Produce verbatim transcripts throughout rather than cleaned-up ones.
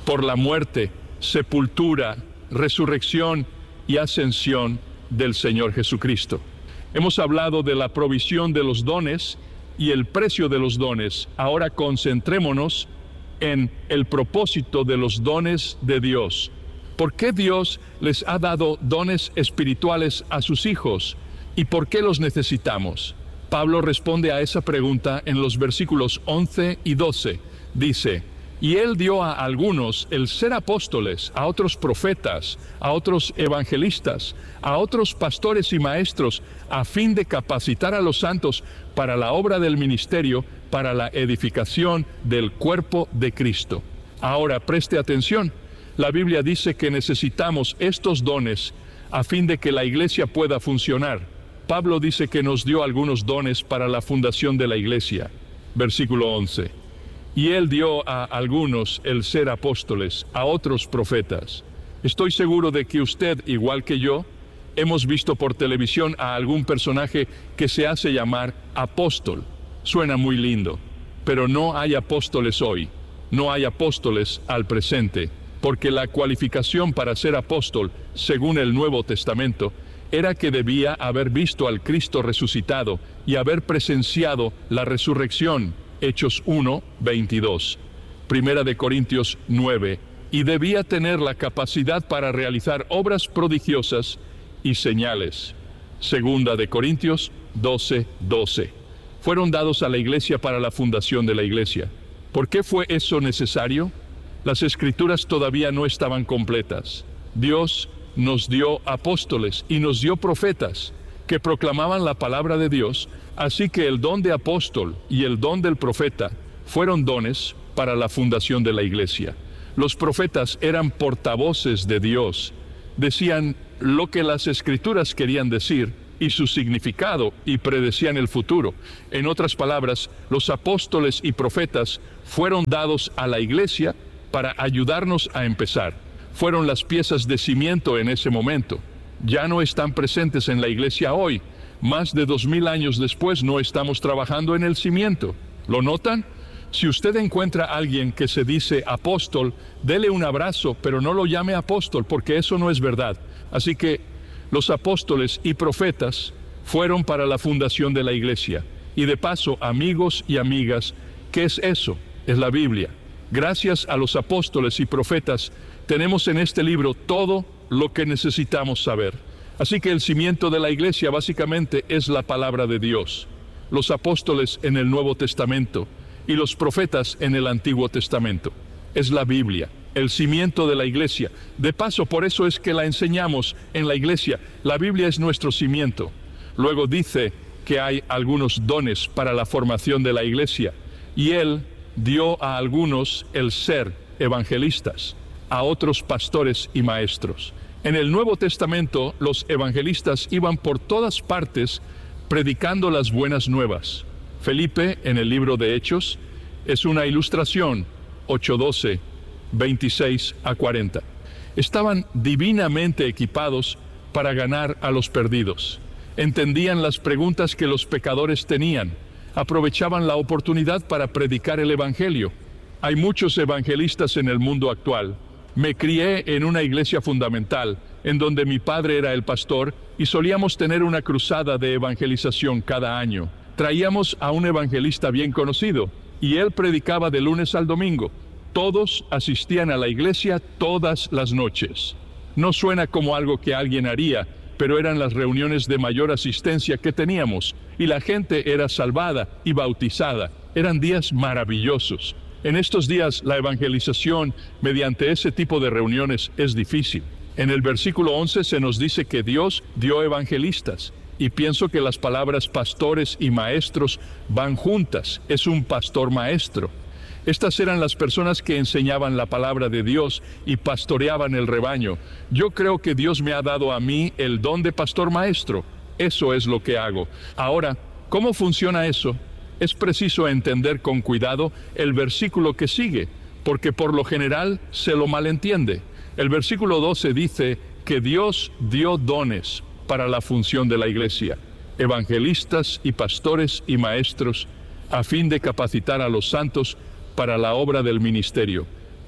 por la muerte, sepultura, resurrección y ascensión del Señor Jesucristo. Hemos hablado de la provisión de los dones y el precio de los dones. Ahora concentrémonos en el propósito de los dones de Dios. ¿Por qué Dios les ha dado dones espirituales a sus hijos? ¿Y por qué los necesitamos? Pablo responde a esa pregunta en los versículos once y doce. Dice: y Él dio a algunos el ser apóstoles, a otros profetas, a otros evangelistas, a otros pastores y maestros, a fin de capacitar a los santos para la obra del ministerio, para la edificación del cuerpo de Cristo. Ahora, preste atención. La Biblia dice que necesitamos estos dones a fin de que la iglesia pueda funcionar. Pablo dice que nos dio algunos dones para la fundación de la iglesia. Versículo once. Y Él dio a algunos el ser apóstoles, a otros profetas. Estoy seguro de que usted, igual que yo, hemos visto por televisión a algún personaje que se hace llamar apóstol. Suena muy lindo, pero no hay apóstoles hoy. No hay apóstoles al presente, porque la cualificación para ser apóstol, según el Nuevo Testamento, era que debía haber visto al Cristo resucitado y haber presenciado la resurrección. Hechos uno, veintidós. Primera de Corintios nueve. Y debía tener la capacidad para realizar obras prodigiosas y señales. Segunda de Corintios doce, doce. Fueron dados a la iglesia para la fundación de la iglesia. ¿Por qué fue eso necesario? Las escrituras todavía no estaban completas. Dios nos dio apóstoles y nos dio profetas que proclamaban la palabra de Dios, así que el don de apóstol y el don del profeta fueron dones para la fundación de la iglesia. Los profetas eran portavoces de Dios, decían lo que las escrituras querían decir y su significado y predecían el futuro. En otras palabras, los apóstoles y profetas fueron dados a la iglesia para ayudarnos a empezar. Fueron las piezas de cimiento en ese momento. Ya no están presentes en la iglesia hoy. Más de dos mil años después no estamos trabajando en el cimiento. ¿Lo notan? Si usted encuentra a alguien que se dice apóstol, dele un abrazo, pero no lo llame apóstol, porque eso no es verdad. Así que los apóstoles y profetas fueron para la fundación de la iglesia. Y de paso, amigos y amigas, ¿qué es eso? Es la Biblia. Gracias a los apóstoles y profetas, tenemos en este libro todo lo que necesitamos saber. Así que el cimiento de la iglesia básicamente es la palabra de Dios. Los apóstoles en el Nuevo Testamento y los profetas en el Antiguo Testamento. Es la Biblia, el cimiento de la iglesia. De paso, por eso es que la enseñamos en la iglesia. La Biblia es nuestro cimiento. Luego dice que hay algunos dones para la formación de la iglesia. Y Él dio a algunos el ser evangelistas, a otros pastores y maestros. En el Nuevo Testamento, los evangelistas iban por todas partes predicando las buenas nuevas. Felipe, en el libro de Hechos, es una ilustración, ocho doce, veintiséis a cuarenta. Estaban divinamente equipados para ganar a los perdidos. Entendían las preguntas que los pecadores tenían. Aprovechaban la oportunidad para predicar el evangelio. Hay muchos evangelistas en el mundo actual. Me crié en una iglesia fundamental, en donde mi padre era el pastor, y solíamos tener una cruzada de evangelización cada año. Traíamos a un evangelista bien conocido, y él predicaba de lunes al domingo. Todos asistían a la iglesia todas las noches. No suena como algo que alguien haría, pero eran las reuniones de mayor asistencia que teníamos, y la gente era salvada y bautizada. Eran días maravillosos. En estos días la evangelización mediante ese tipo de reuniones es difícil. En el versículo once se nos dice que Dios dio evangelistas, y pienso que las palabras pastores y maestros van juntas. Es un pastor maestro. Estas eran las personas que enseñaban la palabra de Dios y pastoreaban el rebaño. Yo creo que Dios me ha dado a mí el don de pastor maestro. Eso es lo que hago. Ahora, ¿cómo funciona eso? Es preciso entender con cuidado el versículo que sigue, porque por lo general se lo malentiende. El versículo doce dice que Dios dio dones para la función de la iglesia, evangelistas y pastores y maestros, a fin de capacitar a los santos para la obra del ministerio,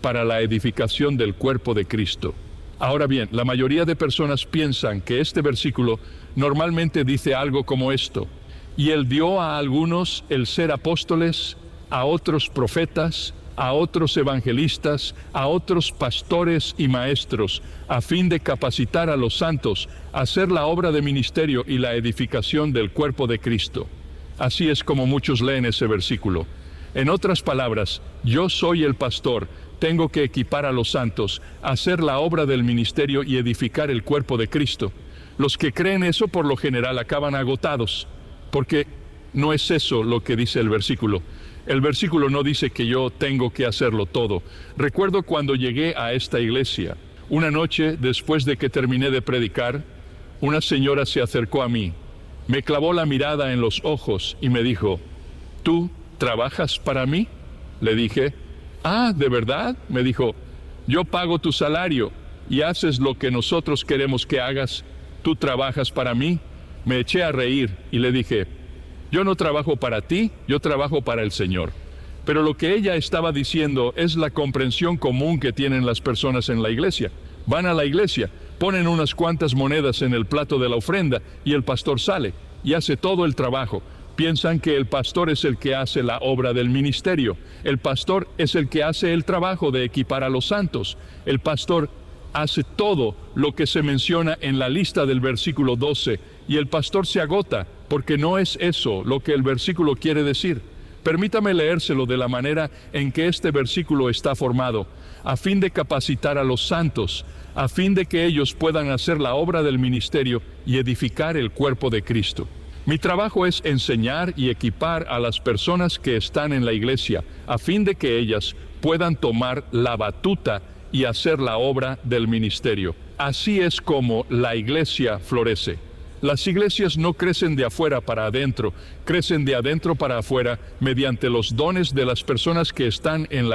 para la edificación del cuerpo de Cristo. Ahora bien, la mayoría de personas piensan que este versículo normalmente dice algo como esto: y él dio a algunos el ser apóstoles, a otros profetas, a otros evangelistas, a otros pastores y maestros, a fin de capacitar a los santos a hacer la obra de ministerio y la edificación del cuerpo de Cristo. Así es como muchos leen ese versículo. En otras palabras, yo soy el pastor, tengo que equipar a los santos, hacer la obra del ministerio y edificar el cuerpo de Cristo. Los que creen eso por lo general acaban agotados, porque no es eso lo que dice el versículo. El versículo no dice que yo tengo que hacerlo todo. Recuerdo cuando llegué a esta iglesia, una noche después de que terminé de predicar, una señora se acercó a mí, me clavó la mirada en los ojos y me dijo: ¿tú trabajas para mí? Le dije: ah, ¿de verdad? Me dijo: yo pago tu salario y haces lo que nosotros queremos que hagas. ¿Tú trabajas para mí? Me eché a reír y le dije: yo no trabajo para ti, yo trabajo para el Señor. Pero lo que ella estaba diciendo es la comprensión común que tienen las personas en la iglesia. Van a la iglesia, ponen unas cuantas monedas en el plato de la ofrenda y el pastor sale y hace todo el trabajo. Piensan que el pastor es el que hace la obra del ministerio. El pastor es el que hace el trabajo de equipar a los santos. El pastor hace todo lo que se menciona en la lista del versículo doce, y el pastor se agota, porque no es eso lo que el versículo quiere decir. Permítame leérselo de la manera en que este versículo está formado, a fin de capacitar a los santos, a fin de que ellos puedan hacer la obra del ministerio y edificar el cuerpo de Cristo. Mi trabajo es enseñar y equipar a las personas que están en la iglesia, a fin de que ellas puedan tomar la batuta y hacer la obra del ministerio. Así es como la iglesia florece. Las iglesias no crecen de afuera para adentro, crecen de adentro para afuera mediante los dones de las personas que están en la